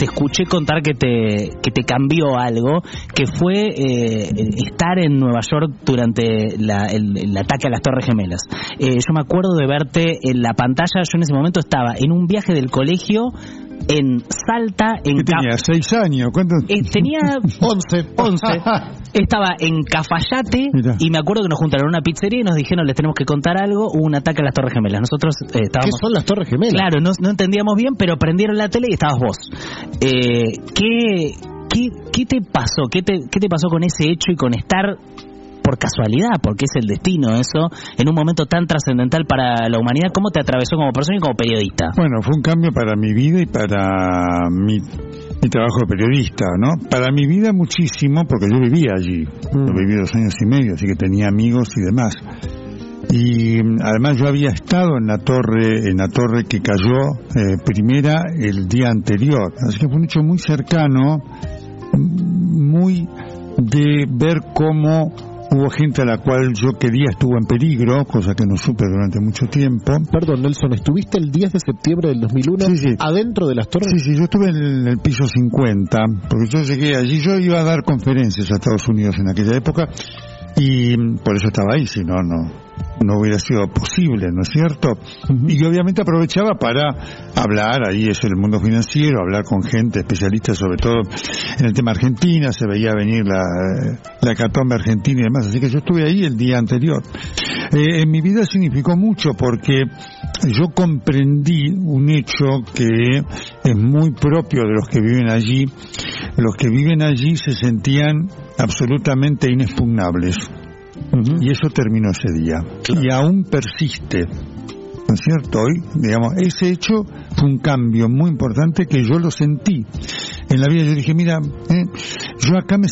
te escuché contar que te cambió algo, que fue estar en Nueva York durante el ataque a las Torres Gemelas. Yo me acuerdo de verte en la pantalla. Yo en ese momento estaba en un viaje del colegio en Salta. ¿Qué tenía? 6 años. ¿Cuántos? Tenía 11. Estaba en Cafayate. Mirá. Y me acuerdo que nos juntaron en una pizzería y nos dijeron, les tenemos que contar algo. Hubo un ataque a las Torres Gemelas. Nosotros estábamos... ¿Qué son las Torres Gemelas? Claro, no entendíamos bien, pero prendieron la tele y estabas vos. ¿Qué te pasó? ¿Qué te pasó con ese hecho y con estar por casualidad, porque es el destino eso, en un momento tan trascendental para la humanidad? ¿Cómo te atravesó como persona y como periodista? Bueno, fue un cambio para mi vida y para mi trabajo de periodista, ¿no? Para mi vida muchísimo, porque yo vivía allí. Yo viví 2 años y medio, así que tenía amigos y demás. Y además yo había estado en la torre que cayó primera el día anterior, así que fue un hecho muy cercano, muy de ver cómo hubo gente a la cual yo quería estuvo en peligro, cosa que no supe durante mucho tiempo. Perdón, Nelson, ¿estuviste el 10 de septiembre del 2001 sí. adentro de las torres? Sí, yo estuve en el piso 50, porque yo llegué allí, yo iba a dar conferencias a Estados Unidos en aquella época, y por eso estaba ahí, si no hubiera sido posible, ¿no es cierto? Uh-huh. Y obviamente aprovechaba para hablar, ahí es el mundo financiero, hablar con gente especialista, sobre todo en el tema Argentina, se veía venir la hecatombe argentina y demás, así que yo estuve ahí el día anterior. En mi vida significó mucho porque yo comprendí un hecho que es muy propio de los que viven allí. Los que viven allí se sentían absolutamente inexpugnables. Uh-huh. Y eso terminó ese día. Claro. Y aún persiste, ¿no es cierto? Hoy, digamos, ese hecho fue un cambio muy importante que yo lo sentí en la vida. Yo dije, mira, yo acá me